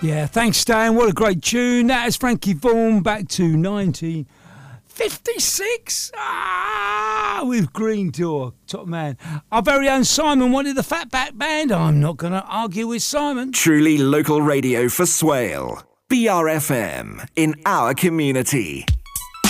Yeah, thanks, Stan. What a great tune. That is Frankie Vaughan back to 1956. With Green Door. Top man. Our very own Simon wanted the Fatback Band. I'm not going to argue with Simon. Truly local radio for Swale. BRFM in our community.